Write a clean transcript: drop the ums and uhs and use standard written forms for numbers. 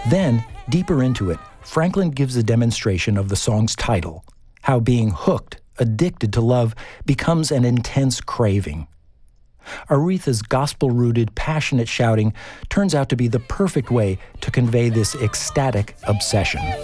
Then, deeper into it, Franklin gives a demonstration of the song's title, how being hooked, addicted to love, becomes an intense craving. Aretha's gospel-rooted, passionate shouting turns out to be the perfect way to convey this ecstatic obsession.